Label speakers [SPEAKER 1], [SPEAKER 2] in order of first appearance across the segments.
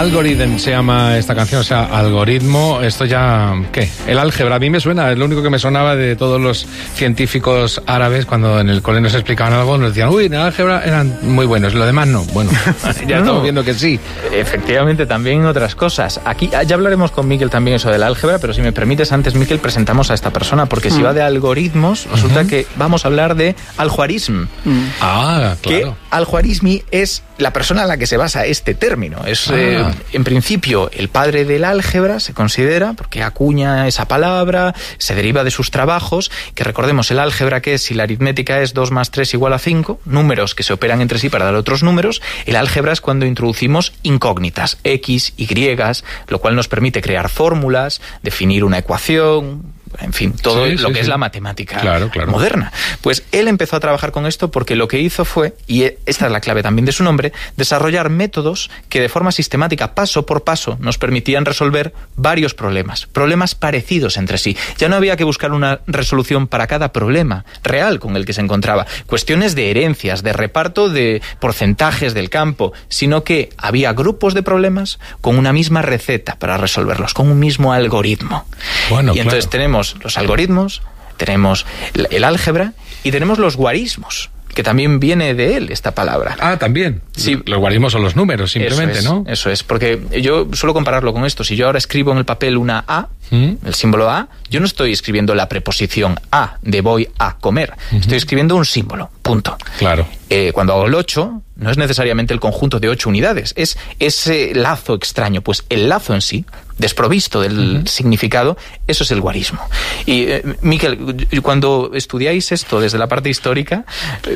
[SPEAKER 1] Algorithm se llama esta canción, o sea, algoritmo. Esto ya, ¿qué? El álgebra, a mí me suena, es lo único que me sonaba de todos los científicos árabes cuando en el cole nos explicaban algo, nos decían, uy, en el álgebra eran muy buenos, lo demás no. Bueno, ya estamos viendo que sí.
[SPEAKER 2] Efectivamente, también otras cosas. Aquí ya hablaremos con Miquel también eso del álgebra, pero si me permites, antes, Miquel, presentamos a esta persona, porque si va de algoritmos, resulta que vamos a hablar de Al-Khwarizm.
[SPEAKER 1] Ah, claro.
[SPEAKER 2] Que Al-Khwarizmi es la persona en la que se basa este término. Es, en principio, el padre del álgebra, se considera, porque acuña esa palabra, se deriva de sus trabajos, que recordemos, el álgebra, que es, si la aritmética es 2 más 3 igual a 5, números que se operan entre sí para dar otros números, el álgebra es cuando introducimos incógnitas, x, y, lo cual nos permite crear fórmulas, definir una ecuación, en fin, todo lo que es la matemática moderna. Pues él empezó a trabajar con esto porque lo que hizo fue, y esta es la clave también de su nombre, desarrollar métodos que de forma sistemática, paso por paso, nos permitían resolver varios problemas parecidos entre sí. Ya no había que buscar una resolución para cada problema real con el que se encontraba, cuestiones de herencias, de reparto de porcentajes del campo, sino que había grupos de problemas con una misma receta para resolverlos, con un mismo algoritmo.
[SPEAKER 1] Bueno,
[SPEAKER 2] y entonces tenemos los algoritmos, tenemos el álgebra y tenemos los guarismos, que también viene de él esta palabra.
[SPEAKER 1] Ah, también.
[SPEAKER 2] Sí.
[SPEAKER 1] Los guarismos son los números, simplemente, ¿no?
[SPEAKER 2] Eso es, porque yo suelo compararlo con esto. Si yo ahora escribo en el papel una A, el símbolo A, yo no estoy escribiendo la preposición a, de voy a comer. Estoy escribiendo un símbolo, punto.
[SPEAKER 1] Claro.
[SPEAKER 2] Cuando hago el 8, no es necesariamente el conjunto de 8 unidades, es ese lazo extraño. Pues el lazo en sí, desprovisto del significado, eso es el guarismo. Y, Miquel, cuando estudiáis esto desde la parte histórica,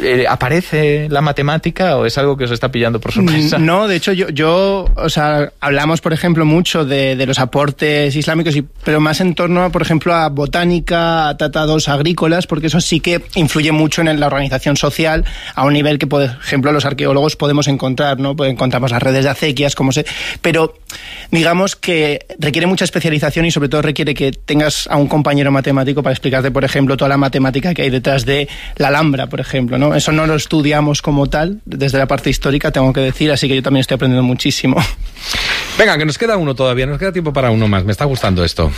[SPEAKER 2] ¿aparece la matemática o es algo que os está pillando por sorpresa?
[SPEAKER 3] No, de hecho, yo o sea, hablamos, por ejemplo, mucho de los aportes islámicos, pero más en torno, por ejemplo, a botánica, a tratados agrícolas, porque eso sí que influye mucho en la organización social, a un nivel que, por ejemplo, los arqueólogos podemos encontrar, ¿no? Pues encontramos las redes de acequias, pero digamos que requiere mucha especialización y sobre todo requiere que tengas a un compañero matemático para explicarte, por ejemplo, toda la matemática que hay detrás de la Alhambra, por ejemplo, ¿no? Eso no lo estudiamos como tal, desde la parte histórica, tengo que decir, así que yo también estoy aprendiendo muchísimo.
[SPEAKER 1] Venga, que nos queda uno todavía, nos queda tiempo para uno más, me está gustando esto.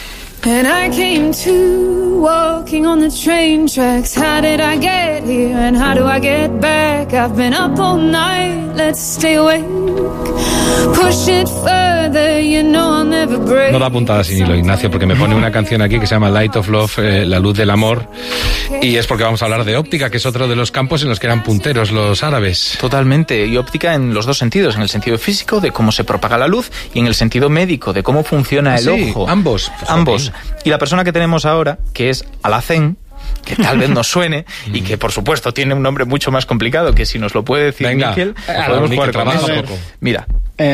[SPEAKER 4] And I came to walking on the train tracks. How did I get here and how do I get back? I've been up all night, let's stay awake. Push it further, you know I'll never break.
[SPEAKER 1] No da puntada sin hilo, Ignacio, porque me pone una canción aquí que se llama Light of Love, la luz del amor, y es porque vamos a hablar de óptica, que es otro de los campos en los que eran punteros los árabes.
[SPEAKER 2] Totalmente, y óptica en los dos sentidos, en el sentido físico de cómo se propaga la luz y en el sentido médico de cómo funciona el ojo.
[SPEAKER 1] Ambos.
[SPEAKER 2] Y la persona que tenemos ahora, que es Alhazen, que tal vez nos suene y que por supuesto tiene un nombre mucho más complicado, que si nos lo puede decir Miquel, podemos jugar con eso. Mira.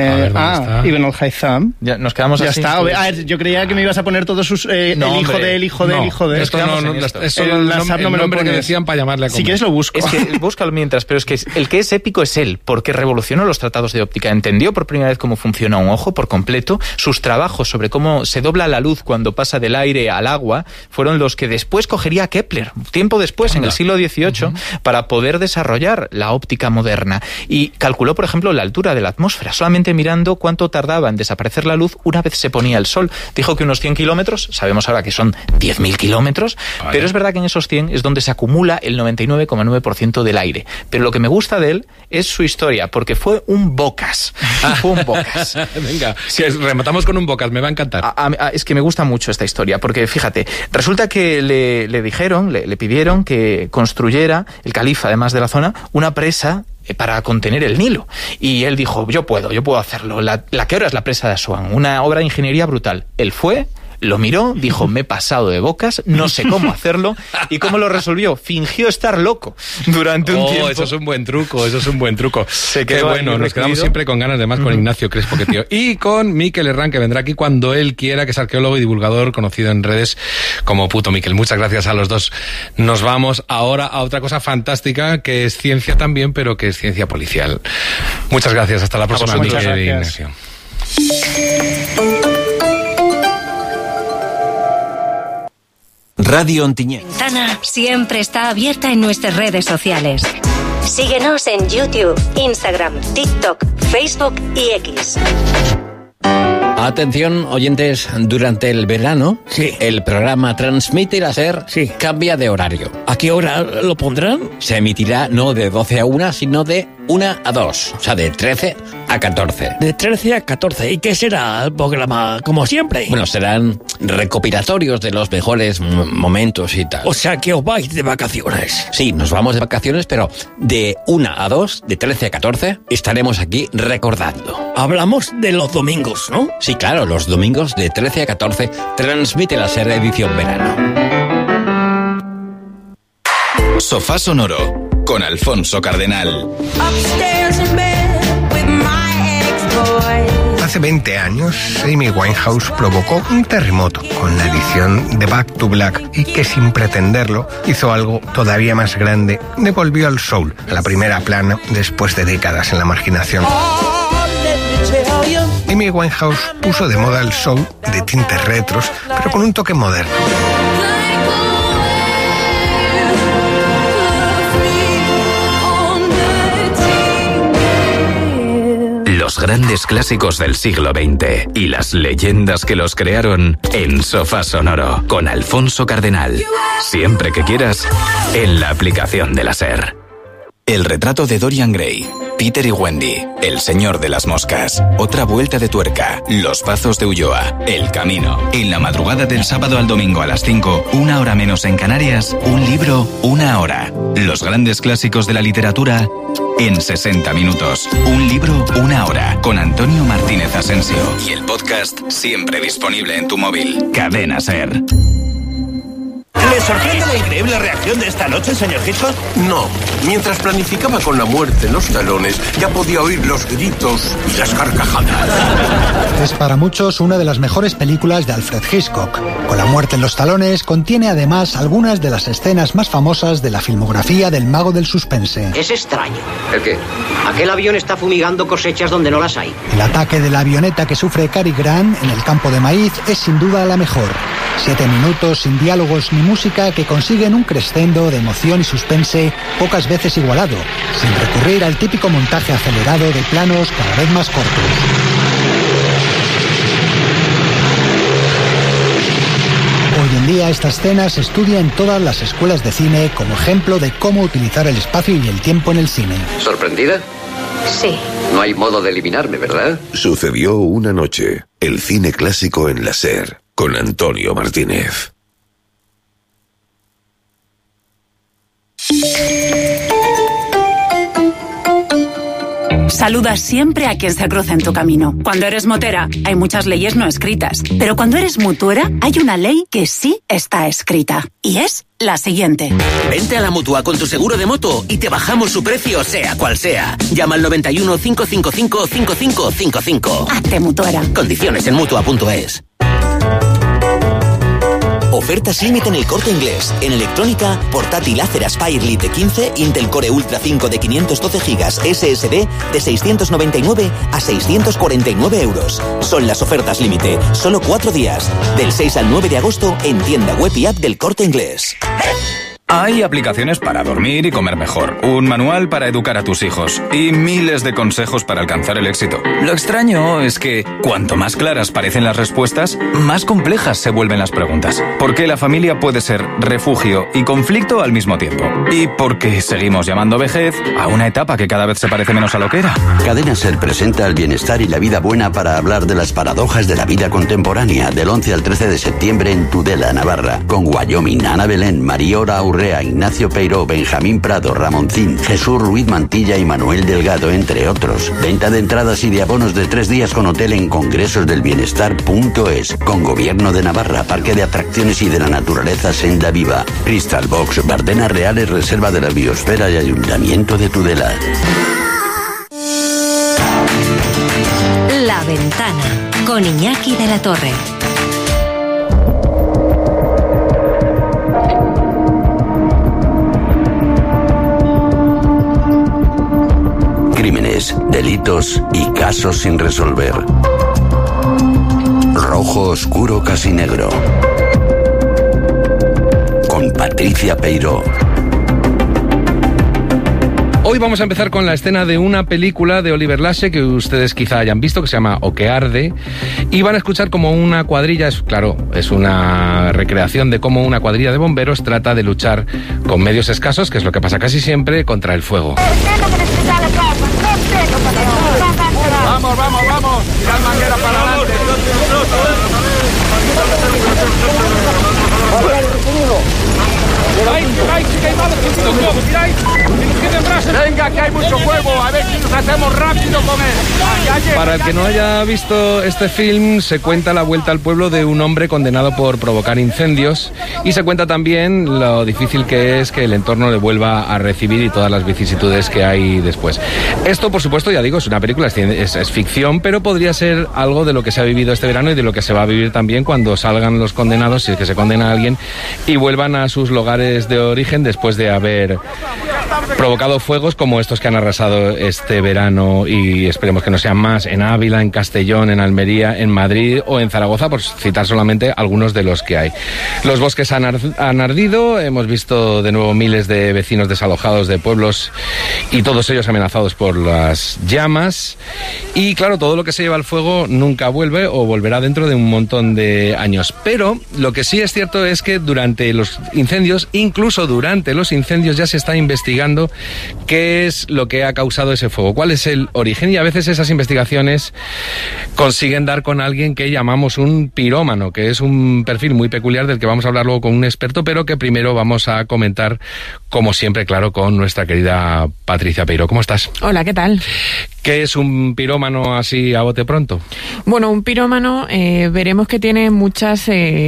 [SPEAKER 3] Ibn al-Haytham.
[SPEAKER 2] Ya nos quedamos
[SPEAKER 3] ya
[SPEAKER 2] así.
[SPEAKER 3] Está. Yo creía que me ibas a poner todos sus el hijo del hijo del hijo de.
[SPEAKER 1] Esto no, es solo el nombre que decían para llamarle a comer.
[SPEAKER 3] Si quieres lo busco.
[SPEAKER 2] Es que búscalo mientras, pero es que el que es épico es él, porque revolucionó los tratados de óptica, entendió por primera vez cómo funciona un ojo por completo. Sus trabajos sobre cómo se dobla la luz cuando pasa del aire al agua fueron los que después cogería Kepler, tiempo después, en el siglo XVIII, para poder desarrollar la óptica moderna. Y calculó, por ejemplo, la altura de la atmósfera, solamente mirando cuánto tardaba en desaparecer la luz una vez se ponía el sol. Dijo que unos 100 kilómetros, sabemos ahora que son 10.000 kilómetros, pero es verdad que en esos 100 es donde se acumula el 99,9% del aire. Pero lo que me gusta de él es su historia, porque fue un bocas. Fue un bocas.
[SPEAKER 1] Venga, si rematamos con un bocas, me va a encantar.
[SPEAKER 2] Es que me gusta mucho esta historia, porque fíjate, resulta que le dijeron, le pidieron que construyera, el califa además de la zona, una presa para contener el Nilo. Y él dijo, yo puedo hacerlo. La que ahora es la presa de Asuán, una obra de ingeniería brutal. Él fue, lo miró, dijo, me he pasado de bocas, no sé cómo hacerlo. ¿Y cómo lo resolvió? Fingió estar loco durante un tiempo.
[SPEAKER 1] Eso es un buen truco,
[SPEAKER 2] Qué
[SPEAKER 1] bueno, nos quedamos siempre con ganas de más con Ignacio Crespo, que tío. Y con Miquel Herrán, que vendrá aquí cuando él quiera, que es arqueólogo y divulgador conocido en redes como Puto Miquel. Muchas gracias a los dos. Nos vamos ahora a otra cosa fantástica, que es ciencia también, pero que es ciencia policial. Muchas gracias, hasta la próxima, Miquel e Ignacio.
[SPEAKER 5] Radio Ontinyent.
[SPEAKER 6] Ventana siempre está abierta en nuestras redes sociales. Síguenos en YouTube, Instagram, TikTok, Facebook y X.
[SPEAKER 5] Atención, oyentes, durante el verano, el programa Transmite la SER cambia de horario.
[SPEAKER 7] ¿A qué hora lo pondrán?
[SPEAKER 5] Se emitirá no de 12 a 1, sino de 1 a 2, o sea, de 13 a 14.
[SPEAKER 7] De 13 a 14. ¿Y qué será el programa, como siempre?
[SPEAKER 5] Bueno, serán recopilatorios de los mejores momentos y tal.
[SPEAKER 7] O sea, que os vais de vacaciones.
[SPEAKER 5] Sí, nos vamos de vacaciones, pero de 1 a 2, de 13 a 14, estaremos aquí recordando.
[SPEAKER 7] Hablamos de los domingos, ¿no?
[SPEAKER 5] Sí, claro, los domingos de 13 a 14 transmite la SER edición verano.
[SPEAKER 8] Sofá Sonoro con Alfonso Cardenal.
[SPEAKER 9] Hace 20 años, Amy Winehouse provocó un terremoto con la edición de Back to Black y que sin pretenderlo hizo algo todavía más grande. Devolvió al soul a la primera plana después de décadas en la marginación. Amy Winehouse puso de moda el soul de tintes retros, pero con un toque moderno.
[SPEAKER 8] Los grandes clásicos del siglo XX y las leyendas que los crearon en Sofá Sonoro con Alfonso Cardenal. Siempre que quieras, en la aplicación de la SER. El retrato de Dorian Gray, Peter y Wendy, El señor de las moscas, Otra vuelta de tuerca, Los pazos de Ulloa, El camino. En la madrugada del sábado al domingo a las 5, 1 hora menos en Canarias, un libro, 1 hora. Los grandes clásicos de la literatura en 60 minutos. Un libro, 1 hora. Con Antonio Martínez Asensio. Y el podcast siempre disponible en tu móvil. Cadena SER.
[SPEAKER 10] ¿Le sorprende la increíble reacción de esta noche, señor Hitchcock?
[SPEAKER 11] No. Mientras planificaba con la muerte en los talones, ya podía oír los gritos y las carcajadas.
[SPEAKER 12] Es para muchos una de las mejores películas de Alfred Hitchcock. Con la muerte en los talones, contiene además algunas de las escenas más famosas de la filmografía del mago del suspense.
[SPEAKER 13] Es extraño. ¿El qué? Aquel avión está fumigando cosechas donde no las hay.
[SPEAKER 12] El ataque de la avioneta que sufre Cary Grant en el campo de maíz es sin duda la mejor. 7 minutos sin diálogos ni música que consiguen un crescendo de emoción y suspense pocas veces igualado, sin recurrir al típico montaje acelerado de planos cada vez más cortos. Hoy en día esta escena se estudia en todas las escuelas de cine como ejemplo de cómo utilizar el espacio y el tiempo en el cine.
[SPEAKER 14] ¿Sorprendida?
[SPEAKER 6] Sí.
[SPEAKER 14] No hay modo de eliminarme, ¿verdad?
[SPEAKER 15] Sucedió una noche. El cine clásico en la SER, con Antonio Martínez.
[SPEAKER 16] Saluda siempre a quien se cruza en tu camino. Cuando eres motera, hay muchas leyes no escritas. Pero cuando eres mutuera, hay una ley que sí está escrita. Y es la siguiente.
[SPEAKER 10] Vente a la Mutua con tu seguro de moto y te bajamos su precio, sea cual sea. Llama al 91 555 5555.
[SPEAKER 16] Hazte mutuera.
[SPEAKER 10] Condiciones en Mutua.es. Ofertas límite en El Corte Inglés. En electrónica, portátil Acer Aspire Lite 15, Intel Core Ultra 5 de 512 GB SSD de 699 a 649 euros. Son las ofertas límite. Solo 4 días. Del 6 al 9 de agosto en tienda web y app del Corte Inglés.
[SPEAKER 8] Hay aplicaciones para dormir y comer mejor, un manual para educar a tus hijos y miles de consejos para alcanzar el éxito. Lo extraño es que cuanto más claras parecen las respuestas, más complejas se vuelven las preguntas. Porque la familia puede ser refugio y conflicto al mismo tiempo. Y porque seguimos llamando vejez a una etapa que cada vez se parece menos a lo que era.
[SPEAKER 17] Cadena SER presenta el bienestar y la vida buena para hablar de las paradojas de la vida contemporánea del 11 al 13 de septiembre en Tudela, Navarra, con Wyoming, Ana Belén, Mariora Aurrea, Ignacio Peiró, Benjamín Prado, Ramoncín, Jesús Ruiz Mantilla y Manuel Delgado, entre otros. Venta de entradas y de abonos de 3 días con hotel en congresosdelbienestar.es, con Gobierno de Navarra, Parque de Atracciones y de la Naturaleza Senda Viva, Crystal Box, Bardenas Reales, Reserva de la Biosfera y Ayuntamiento de Tudela.
[SPEAKER 6] La Ventana, con Iñaki de la Torre.
[SPEAKER 17] Crímenes, delitos y casos sin resolver. Rojo oscuro casi negro. Con Patricia Peiró.
[SPEAKER 1] Hoy vamos a empezar con la escena de una película de Oliver Lasse que ustedes quizá hayan visto, que se llama O que arde, y van a escuchar como una cuadrilla, es una recreación de cómo una cuadrilla de bomberos trata de luchar con medios escasos, que es lo que pasa casi siempre, contra el fuego.
[SPEAKER 11] Vamos, vamos, vamos. Tirad manguera para adelante. Venga, que hay mucho fuego. A ver si nos hacemos rápido con él.
[SPEAKER 1] Para el que no haya visto este film, se cuenta la vuelta al pueblo de un hombre condenado por provocar incendios, y se cuenta también lo difícil que es que el entorno le vuelva a recibir y todas las vicisitudes que hay después. Esto, por supuesto, ya digo, es una película, es ficción, pero podría ser algo de lo que se ha vivido este verano y de lo que se va a vivir también cuando salgan los condenados, si es que se condena a alguien, y vuelvan a sus lugares de origen después de haber provocado fuegos como estos que han arrasado este verano, y esperemos que no sean más, en Ávila, en Castellón, en Almería, en Madrid o en Zaragoza, por citar solamente algunos de los que hay. Los bosques han ardido, hemos visto de nuevo miles de vecinos desalojados de pueblos y todos ellos amenazados por las llamas, y claro, todo lo que se lleva al fuego nunca vuelve o volverá dentro de un montón de años. Pero lo que sí es cierto es que durante los incendios, incluso durante los incendios, ya se está investigando qué es lo que ha causado ese fuego, cuál es el origen, y a veces esas investigaciones consiguen dar con alguien que llamamos un pirómano, que es un perfil muy peculiar del que vamos a hablar luego con un experto, pero que primero vamos a comentar, como siempre, claro, con nuestra querida Patricia Peiro. ¿Cómo estás?
[SPEAKER 18] Hola, ¿qué tal?
[SPEAKER 1] ¿Qué es un pirómano así a bote pronto?
[SPEAKER 18] Bueno, un pirómano veremos que tiene muchas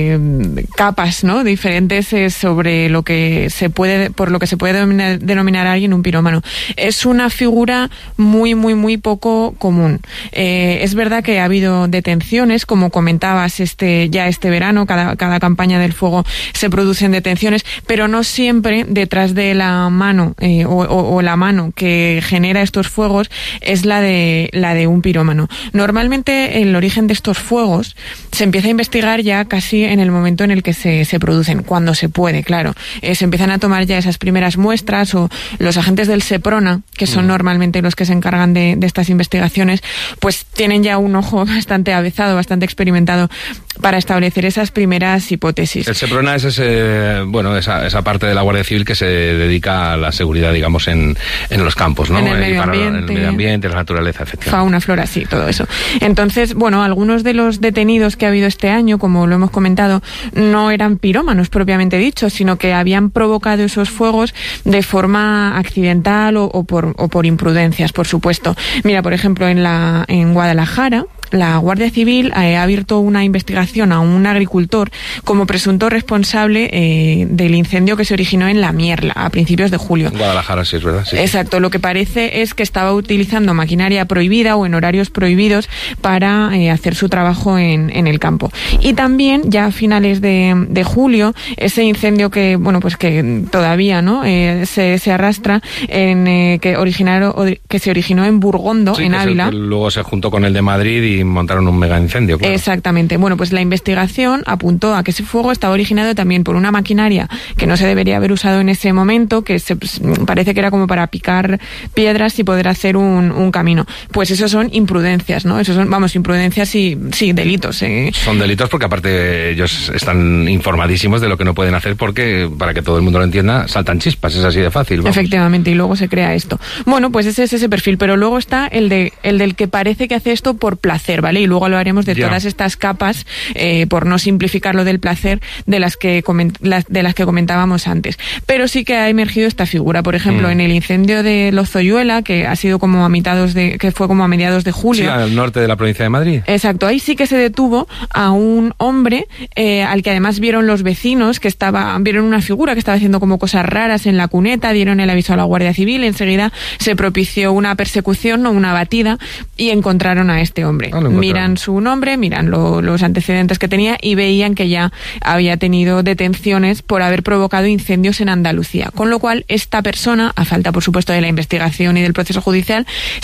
[SPEAKER 18] capas, ¿no?, diferentes sobre lo que se puede, por lo que se puede denominar a alguien un pirómano. Es una figura muy, muy, muy poco común. Es verdad que ha habido detenciones, como comentabas, este verano, cada campaña del fuego se producen detenciones, pero no siempre detrás de la mano o la mano que genera estos fuegos es la de un pirómano. Normalmente el origen de estos fuegos se empieza a investigar ya casi en el momento en el que se producen, cuando se puede, claro. Se empiezan a tomar ya esas primeras muestras, o los agentes del SEPRONA, que son normalmente los que se encargan de estas investigaciones, pues tienen ya un ojo bastante avezado, bastante experimentado para establecer esas primeras hipótesis.
[SPEAKER 1] El SEPRONA es esa parte de la Guardia Civil que se dedica a la seguridad, digamos, en los campos, ¿no?
[SPEAKER 18] En el medio
[SPEAKER 1] ambiente, la naturaleza, efectivamente.
[SPEAKER 18] Fauna, flora, sí, todo eso. Entonces, bueno, algunos de los detenidos que ha habido este año, como lo hemos comentado, no eran pirómanos propiamente dicho, sino que habían provocado esos fuegos de forma accidental o por imprudencias, por supuesto. Mira, por ejemplo, en Guadalajara, la Guardia Civil ha abierto una investigación a un agricultor como presunto responsable del incendio que se originó en La Mierla a principios de julio.
[SPEAKER 1] En Guadalajara, sí, es verdad. Sí.
[SPEAKER 18] Exacto. Lo que parece es que estaba utilizando maquinaria prohibida o en horarios prohibidos para hacer su trabajo en el campo. Y también, ya a finales de julio, ese incendio que, bueno, pues que todavía, ¿no?, se arrastra, que se originó en Burgondo,
[SPEAKER 1] sí,
[SPEAKER 18] en Ávila.
[SPEAKER 1] Que luego se juntó con el de Madrid y montaron un mega incendio, claro.
[SPEAKER 18] Exactamente. Bueno, pues la investigación apuntó a que ese fuego estaba originado también por una maquinaria que no se debería haber usado en ese momento, que parece que era como para picar piedras y poder hacer un camino. Pues eso son imprudencias, ¿no? Eso son, imprudencias y sí, delitos.
[SPEAKER 1] Son delitos porque aparte ellos están informadísimos de lo que no pueden hacer, porque, para que todo el mundo lo entienda, saltan chispas, es así de fácil. Vamos.
[SPEAKER 18] Efectivamente, y luego se crea esto. Bueno, pues ese es ese perfil, pero luego está el del que parece que hace esto por placer, ¿vale? Y luego hablaremos de todas estas capas, por no simplificar lo del placer, de las que comentábamos antes. Pero sí que ha emergido esta figura. Por ejemplo, en el incendio de Lozoyuela, que ha sido como que fue como a mediados de julio.
[SPEAKER 1] Sí, al norte de la provincia de Madrid.
[SPEAKER 18] Exacto. Ahí sí que se detuvo a un hombre al que además vieron los vecinos, vieron una figura que estaba haciendo como cosas raras en la cuneta, dieron el aviso a la Guardia Civil, enseguida se propició una persecución, una batida, y encontraron a este hombre. Miran su nombre, miran los antecedentes que tenía y veían que ya había tenido detenciones por haber provocado incendios en Andalucía. Con lo cual, esta persona, a falta por supuesto de la investigación y del proceso judicial,